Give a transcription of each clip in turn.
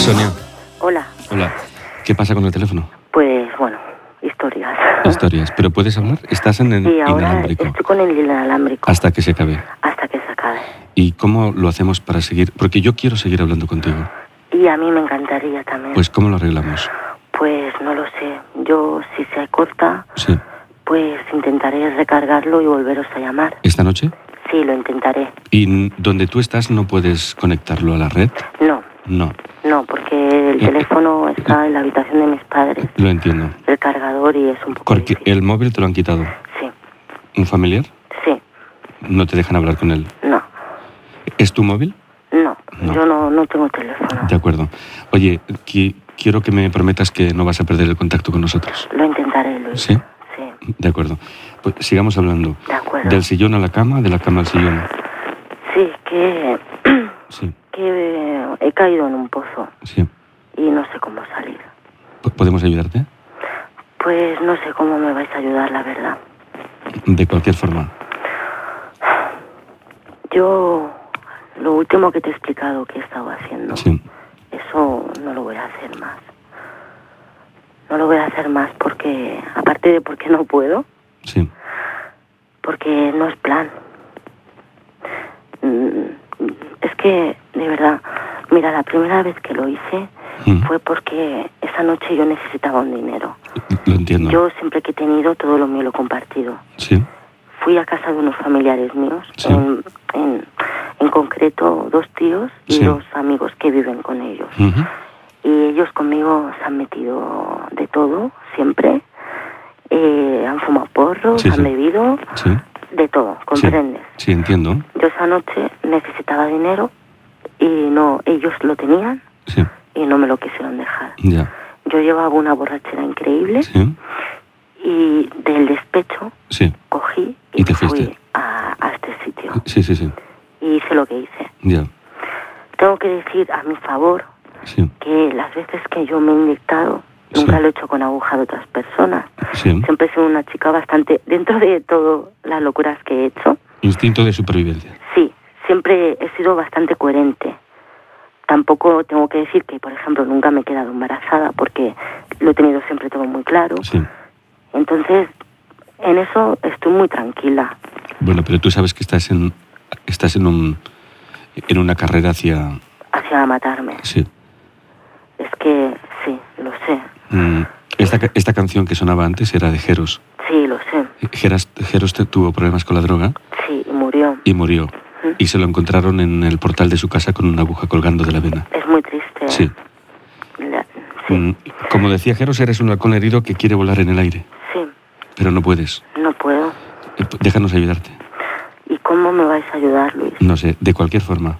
Sonia. Hola. Hola. ¿Qué pasa con el teléfono? Pues bueno, historias. Historias. ¿Pero puedes hablar? Estás en el Sí, ahora inalámbrico. estoy con el inalámbrico. Hasta que se acabe. Hasta que se acabe. ¿Y cómo lo hacemos para seguir? Porque yo quiero seguir hablando contigo. Y a mí me encantaría también. Pues ¿cómo lo arreglamos? Pues no lo sé. Yo, si se corta, Sí. pues intentaré recargarlo y volveros a llamar. ¿Esta noche? Sí, lo intentaré. ¿Y donde tú estás no puedes conectarlo a la red? No. No. No, porque el teléfono está en la habitación de mis padres. Lo entiendo. El cargador y es un poco Porque difícil. el móvil te lo han quitado. Sí. ¿Un familiar? Sí. No te dejan hablar con él. No. ¿Es tu móvil? No. No. Yo no tengo teléfono. De acuerdo. Oye, quiero que me prometas que no vas a perder el contacto con nosotros. Lo intentaré, Luis. ¿Sí? Sí. De acuerdo. Pues sigamos hablando. De acuerdo. Del sillón a la cama, de la cama al sillón. Sí, que Sí, he caído en un pozo sí. y no sé cómo salir. ¿Podemos ayudarte? Pues no sé cómo me vais a ayudar, la verdad. De cualquier forma. Yo, lo último que te he explicado que he estado haciendo, Sí. eso no lo voy a hacer más. No lo voy a hacer más porque, aparte de porque no puedo, Sí. porque no es plan. Es que, de verdad, mira, la primera vez que lo hice fue porque esa noche yo necesitaba un dinero. Lo entiendo. Yo siempre que he tenido, todo lo mío lo he compartido. Sí. Fui a casa de unos familiares míos, Sí. en concreto 2 tíos y Sí. 2 amigos que viven con ellos. Ujú. Y ellos conmigo se han metido de todo, siempre. Han fumado porros, Sí, han sí. bebido, Sí. de todo, ¿comprendes? Sí, entiendo. Yo esa noche necesitaba dinero y no, ellos lo tenían Sí. y no me lo quisieron dejar. Ya. Yo llevaba una borrachera increíble Sí. y del despecho Sí. cogí ¿Y y te fui fuiste? a este sitio. Sí, sí, sí. Y hice lo que hice. Ya. Tengo que decir a mi favor Sí. que las veces que yo me he inyectado, nunca Sí. lo he hecho con aguja de otras personas. Sí. Siempre he sido una chica bastante, dentro de todas las locuras que he hecho, Instinto de supervivencia. sí, siempre he sido bastante coherente. Tampoco tengo que decir que, por ejemplo, nunca me he quedado embarazada porque lo he tenido siempre todo muy claro. Sí. Entonces, en eso estoy muy tranquila. Bueno, pero tú sabes que estás en una carrera hacia... Hacia matarme. Sí. Es que, sí, lo sé. Esta canción que sonaba antes era de Jeros. Sí, lo sé. Jeros tuvo problemas con la droga Sí, y murió. y murió. Y se lo encontraron en el portal de su casa con una aguja colgando de la vena. Es muy triste. Sí. Sí, Como decía Jeros, eres un halcón herido que quiere volar en el aire, sí, pero no puedes. no puedo. Déjanos ayudarte. ¿Y cómo me vais a ayudar, Luis? No sé, de cualquier forma.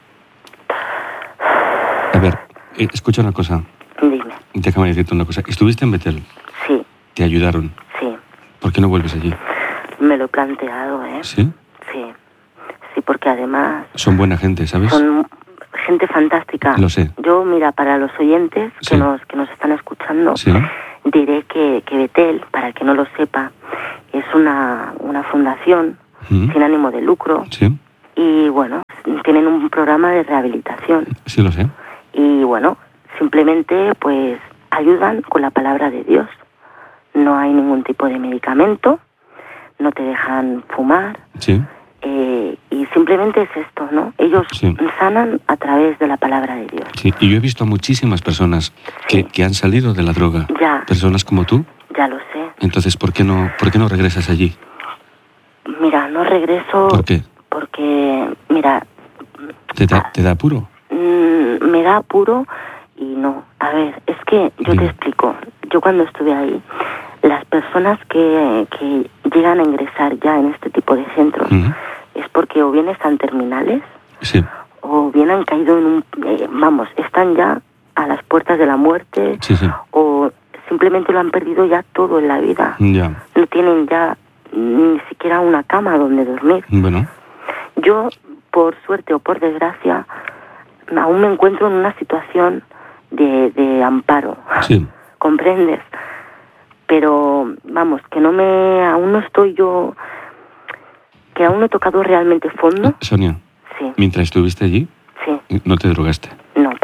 A ver, escucha una cosa. Dime. Déjame decirte una cosa. Estuviste en Betel, Sí, te ayudaron. sí. ¿Por qué no vuelves allí? Me lo he planteado, ¿eh? ¿Sí? Sí. Sí, porque además Son buena gente, ¿sabes? son gente fantástica. Lo sé. Yo, mira, para los oyentes Sí. que nos están escuchando, Sí. diré que Betel, para el que no lo sepa, es una fundación sin ánimo de lucro Sí, y, bueno, tienen un programa de rehabilitación. sí lo sé. Y, bueno, simplemente, pues, ayudan con la palabra de Dios. No hay ningún tipo de medicamento, no te dejan fumar, Sí, y simplemente es esto, ¿no? Ellos Sí. sanan a través de la palabra de Dios. sí. Y yo he visto a muchísimas personas que han salido de la droga. Ya. Personas como tú. Ya lo sé. Entonces, ¿por qué no regresas allí? Mira, no regreso ¿Por qué? porque, mira, ¿Te da apuro? me da apuro y no. A ver, es que yo Dime. te explico. Yo cuando estuve ahí, las personas que llegan a ingresar ya en este tipo de centros Ujú. es porque o bien están terminales Sí, o bien han caído en un... están ya a las puertas de la muerte sí, sí. o simplemente lo han perdido ya todo en la vida. Ya. No tienen ya ni siquiera una cama donde dormir. Bueno, Yo, por suerte o por desgracia, aún me encuentro en una situación de amparo. sí. ¿Comprendes? Pero, vamos, que aún no estoy yo, que aún no he tocado realmente fondo. Sonia, Sí, mientras estuviste allí, sí, no te drogaste. no, para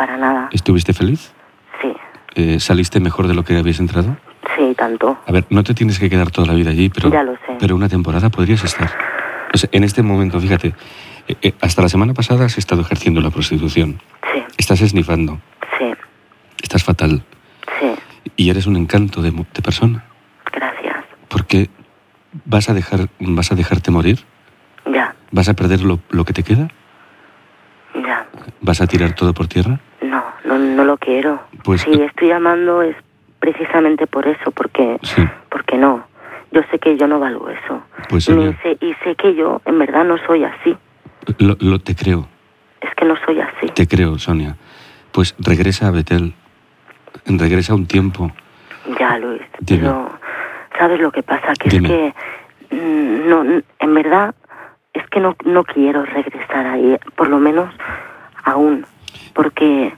para nada. ¿Estuviste feliz? Sí. ¿Saliste mejor de lo que habías entrado? Sí, tanto. A ver, no te tienes que quedar toda la vida allí, pero... Ya lo sé. Pero una temporada podrías estar. O sea, en este momento, fíjate, hasta la semana pasada has estado ejerciendo la prostitución. Sí. Estás esnifando. Sí. Estás fatal. Sí. Y eres un encanto de persona. Gracias. ¿Por qué vas a dejarte morir? Ya. ¿Vas a perder lo que te queda? Ya. ¿Vas a tirar todo por tierra? No lo quiero. Pues, si estoy llamando es precisamente por eso, porque no. Yo sé que yo no valgo eso. Pues Sonia, y sé que yo en verdad no soy así. Te creo. Es que no soy así. Te creo, Sonia. Pues regresa a Betel. Regresa un tiempo. Ya, Luis. Dime. Pero, ¿sabes lo que pasa? Que Dime. es que, no, en verdad, es que no quiero regresar ahí, por lo menos aún. Porque,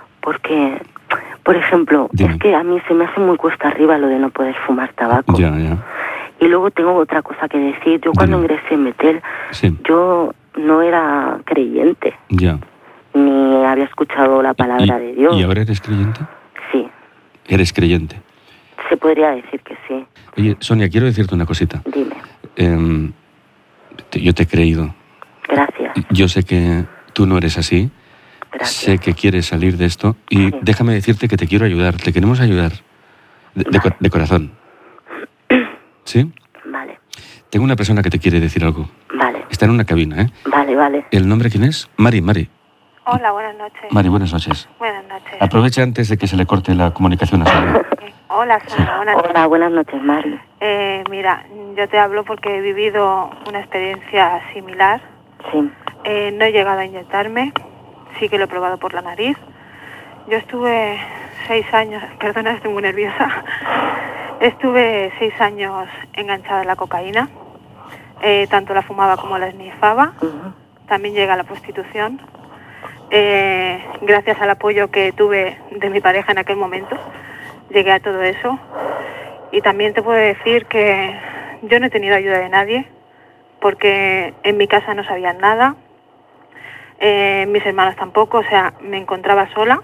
por ejemplo, Dime. es que a mí se me hace muy cuesta arriba lo de no poder fumar tabaco. Ya. Y luego tengo otra cosa que decir. Yo cuando Dime. ingresé en Betel, Sí. yo no era creyente, Ya. ni había escuchado la palabra de Dios. ¿Y ahora eres creyente? Sí, Eres creyente. se podría decir que sí. Oye, Sonia, quiero decirte una cosita. Dime. Yo te he creído. Gracias. Yo sé que tú no eres así. Gracias. Sé que quieres salir de esto. Y Sí. déjame decirte que te quiero ayudar. Te queremos ayudar. De corazón. ¿Sí? Vale, Tengo una persona que te quiere decir algo. vale, Está en una cabina, ¿eh? vale. ¿El nombre quién es? Mari. Hola, buenas noches. Mari, buenas noches. Buenas noches. Aprovecha antes de que se le corte la comunicación a Sonia. Hola, Sara, buenas noches. Hola, buenas noches, Mari. Mira, yo te hablo porque he vivido una experiencia similar. Sí, No he llegado a inyectarme, sí que lo he probado por la nariz. Yo estuve 6 años, perdona, estoy muy nerviosa. Estuve 6 años enganchada a la cocaína. Tanto la fumaba como la esnifaba. También llegué a la prostitución. Gracias al apoyo que tuve de mi pareja en aquel momento, llegué a todo eso. Y también te puedo decir que yo no he tenido ayuda de nadie, porque en mi casa no sabían nada, mis hermanos tampoco, o sea, me encontraba sola.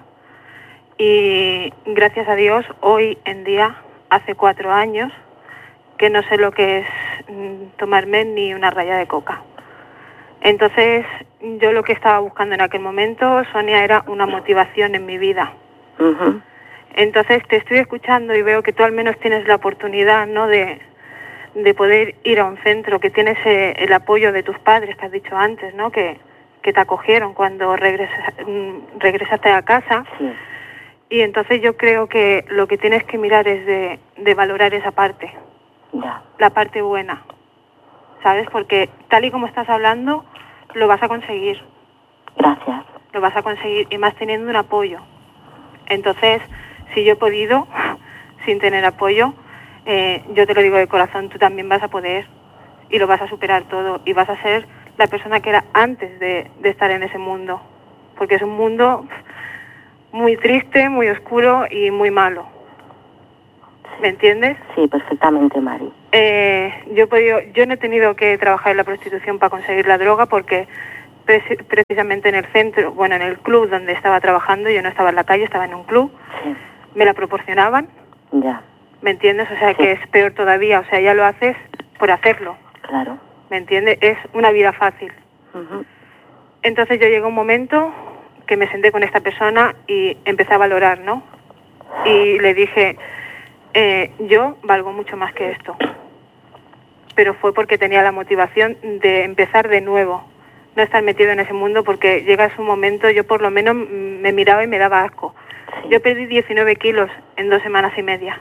Y gracias a Dios, hoy en día, hace 4 años, que no sé lo que es tomarme ni una raya de coca. Entonces, yo lo que estaba buscando en aquel momento, Sonia, era una motivación en mi vida. Entonces, te estoy escuchando y veo que tú al menos tienes la oportunidad, ¿no?, de poder ir a un centro, que tienes el apoyo de tus padres, que has dicho antes, ¿no?, que te acogieron cuando regresaste a casa. sí. Y entonces yo creo que lo que tienes que mirar es de valorar esa parte, Ya, la parte buena, ¿sabes? Porque tal y como estás hablando, lo vas a conseguir. gracias. Lo vas a conseguir, y más teniendo un apoyo. Entonces, si yo he podido, sin tener apoyo, yo te lo digo de corazón, tú también vas a poder, y lo vas a superar todo, y vas a ser la persona que era antes de estar en ese mundo. Porque es un mundo muy triste, muy oscuro y muy malo. ¿Me entiendes? Sí, perfectamente, Mari. Yo no he tenido que trabajar en la prostitución para conseguir la droga, porque precisamente en el centro, bueno, en el club donde estaba trabajando, yo no estaba en la calle, estaba en un club, Sí, me la proporcionaban, ya, ¿me entiendes? O sea, Sí. que es peor todavía, o sea, ya lo haces por hacerlo, claro. ¿me entiendes? Es una vida fácil. Entonces yo llegué a un momento que me senté con esta persona y empecé a valorar, ¿no? Y le dije, yo valgo mucho más que esto. Pero fue porque tenía la motivación de empezar de nuevo, no estar metido en ese mundo, porque llega un momento, yo por lo menos me miraba y me daba asco. Sí. Yo perdí 19 kilos en 2 semanas y media.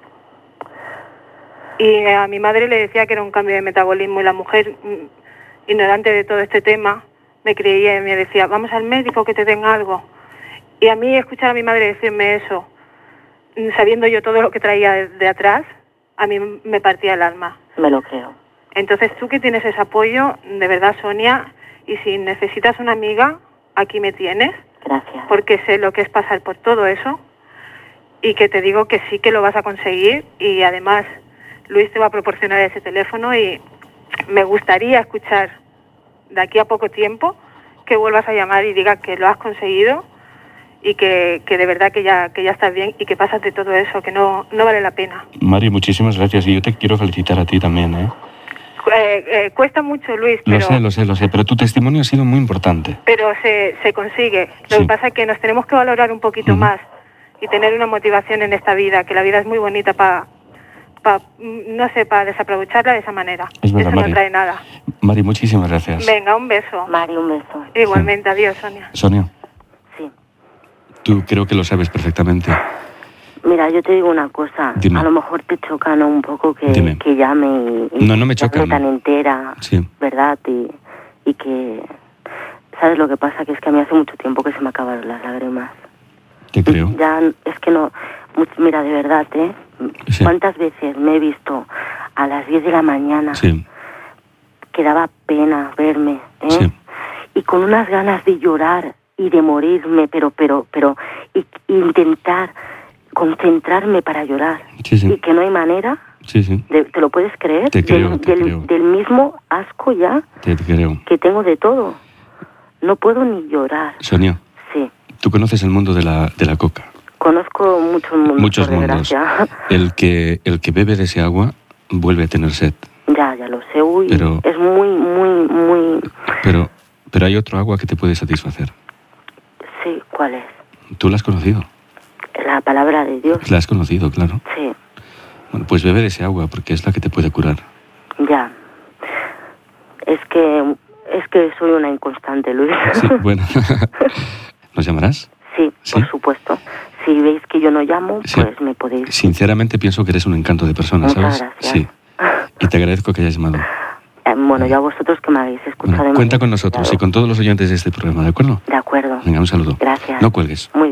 Y a mi madre le decía que era un cambio de metabolismo, y la mujer, ignorante de todo este tema, me creía y me decía, vamos al médico que te den algo. Y a mí escuchar a mi madre decirme eso, sabiendo yo todo lo que traía de atrás, a mí me partía el alma. Me lo creo. Entonces tú que tienes ese apoyo, de verdad, Sonia, y si necesitas una amiga, aquí me tienes, Gracias. porque sé lo que es pasar por todo eso, y que te digo que sí que lo vas a conseguir. Y además Luis te va a proporcionar ese teléfono, y me gustaría escuchar de aquí a poco tiempo que vuelvas a llamar y diga que lo has conseguido y que de verdad que ya estás bien y que pasas de todo eso, que no vale la pena. Mari, muchísimas gracias y yo te quiero felicitar a ti también, ¿eh? Cuesta mucho, Luis, pero... Lo sé, pero tu testimonio ha sido muy importante. Pero se consigue. Lo que pasa es que nos tenemos que valorar un poquito más y tener una motivación en esta vida, que la vida es muy bonita para desaprovecharla de esa manera. Es verdad, eso Mari. no trae nada. Mari, muchísimas gracias. Venga, un beso. Mari, un beso. Igualmente, adiós, Sonia. Sonia, Sí. tú creo que lo sabes perfectamente. Mira, yo te digo una cosa. Dime. A lo mejor te choca, ¿no? Un poco Dime. que llame y No me choca, llame no. tan entera, Sí. ¿verdad? Y que... ¿Sabes lo que pasa? Que es que a mí hace mucho tiempo que se me acabaron las lágrimas. Te creo. Ya, es que no... Mira, de verdad, ¿eh? Sí. ¿Cuántas veces me he visto a las 10 de la mañana? Sí, Que daba pena verme, ¿eh? sí. Y con unas ganas de llorar y de morirme, pero y intentar concentrarme para llorar. Sí, sí. Y que no hay manera, Sí, sí. ¿te lo puedes creer? Te creo, te creo. Del mismo asco ya Te creo. que tengo de todo. No puedo ni llorar. Sonia, Sí, tú conoces el mundo de la coca. conozco muchos mundos, Muchos por mundos. desgracia. El que bebe de ese agua vuelve a tener sed. Ya lo sé. Uy, Pero- es muy... Pero hay otro agua que te puede satisfacer. Sí, ¿cuál es? Tú la has conocido. La palabra de Dios. La has conocido, claro. Sí, Bueno, pues bebe de ese agua porque es la que te puede curar. ya. Es que soy una inconstante, Luis. Sí, bueno. ¿Nos llamarás? Sí, ¿Sí? por supuesto. Si veis que yo no llamo, Sí. pues me podéis... Sinceramente pienso que eres un encanto de persona, Muchas ¿sabes? gracias. Sí. Y te agradezco que hayas llamado. Bueno, yo a vosotros que me habéis escuchado... Bueno, y me cuenta habéis con nosotros y ayudado. con todos los oyentes de este programa, ¿de acuerdo? De acuerdo. Venga, un saludo. Gracias. No cuelgues. Muy